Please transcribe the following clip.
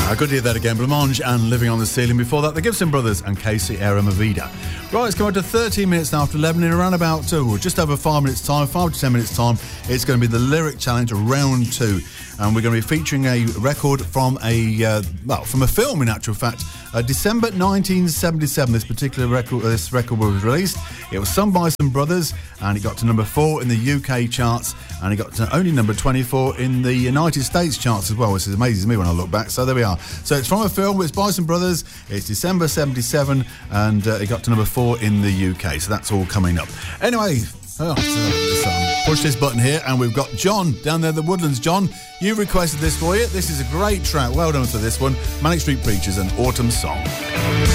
Good to hear that again. Blancmange and Living on the Ceiling. Before that, the Gibson Brothers and Casey Era Movida. Right, it's coming up to 13 minutes after 11 in around about just over 5 minutes time, 5 to 10 minutes time. It's going to be the Lyric Challenge round 2. And we're going to be featuring a record from from a film, in actual fact. December 1977, this record was released. It was sung by some brothers, and it got to number 4 in the UK charts, and it got to only number 24 in the United States charts as well, which amazes me when I look back. So there we are. So it's from a film, it's by some brothers, it's December 77, and it got to number 4 in the UK. So that's all coming up. Anyway, push this button here, and we've got John down there in the Woodlands. John, you requested this for you. This is a great track. Well done for this one. Manic Street Preachers and Autumn Song.